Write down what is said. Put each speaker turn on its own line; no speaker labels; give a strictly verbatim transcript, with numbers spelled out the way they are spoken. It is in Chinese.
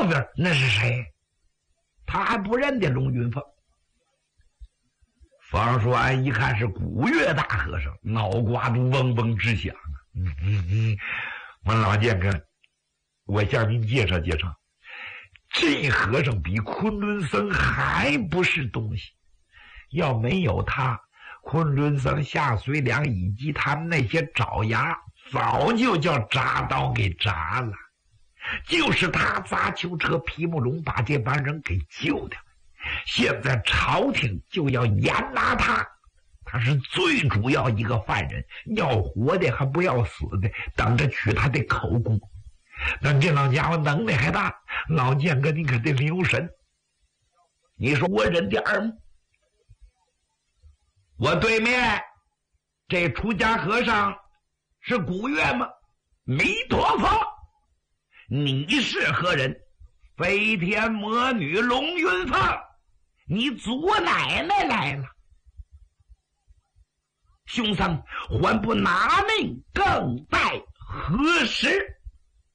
边那是谁？他还不认得龙云凤。方叔安一看是古月大和尚，脑瓜子嗡嗡直响啊！嗯嗯嗯，我老剑哥，我向您介绍介绍，这和尚比昆仑僧还不是东西。要没有他，昆仑僧、下水两以及他们那些爪牙，早就叫铡刀给铡了。就是他砸囚车皮木龙把这帮人给救的。现在朝廷就要严拿他，他是最主要一个犯人，要活的还不要死的，等着取他的口供。但这老家伙能耐还大，老剑哥你可得留神。你说我忍的二目，我对面这出家和尚是古月吗？弥陀佛，你是何人？飞天魔女龙云凤，你祖奶奶来了。凶僧还不拿命，更待何时？